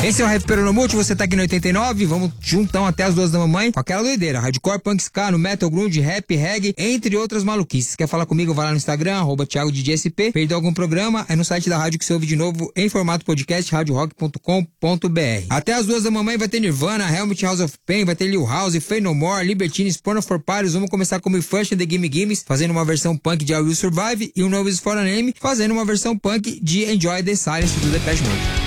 Esse é o Rap Peronomútil, você tá aqui no 89, vamos juntão até as 2 da mamãe com aquela doideira, hardcore, punk, ska, no metal, grunge, rap, reggae, entre outras maluquices. Quer falar comigo? Vai lá no Instagram, @ThiagoDJSP. Perdeu algum programa? É no site da rádio que você ouve de novo em formato podcast, radiorock.com.br. Até as 2 da mamãe vai ter Nirvana, Helmet, House of Pain, vai ter Lil House, Faith No More, Libertines, Porno for Paris. Vamos começar com o Function The Gimme Gimmes, fazendo uma versão punk de I Will Survive, e o No Is For A Name, fazendo uma versão punk de Enjoy The Silence do Depeche Mode.